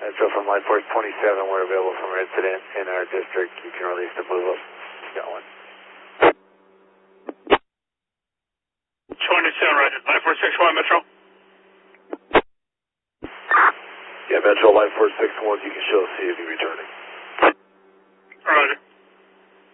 So from Life Force 27, we're available from an incident in our district. You can release the Blue Wolf. Got one. 27, Roger. Life Force 61, Metro. Yeah, Metro Life Force 61, you can show CAV returning.